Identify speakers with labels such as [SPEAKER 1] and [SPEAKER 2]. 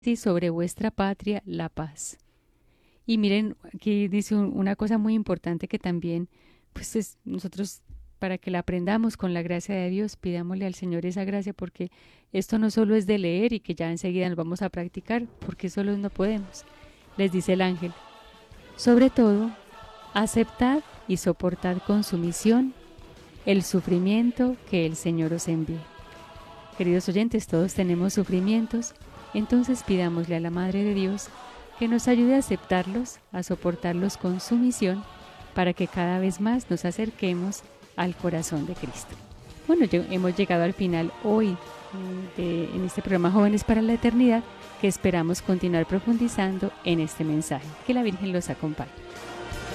[SPEAKER 1] y sobre vuestra patria la paz. Y miren, aquí dice una cosa muy importante que también, pues nosotros, para que la aprendamos con la gracia de Dios, pidámosle al Señor esa gracia, porque esto no solo es de leer y que ya enseguida nos vamos a practicar, porque solo no podemos. Les dice el ángel, sobre todo, aceptad y soportad con sumisión el sufrimiento que el Señor os envíe. Queridos oyentes, todos tenemos sufrimientos, entonces pidámosle a la Madre de Dios que nos ayude a aceptarlos, a soportarlos con sumisión, para que cada vez más nos acerquemos al corazón de Cristo. Bueno, hemos llegado al final hoy en este programa Jóvenes para la Eternidad, que esperamos continuar profundizando en este mensaje. Que la Virgen los acompañe.